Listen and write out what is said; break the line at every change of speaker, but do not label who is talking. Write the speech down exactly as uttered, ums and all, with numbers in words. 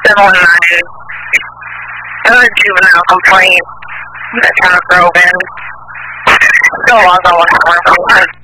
seven one nine. Another juvenile complaint that kind of drove in. Still logs on one.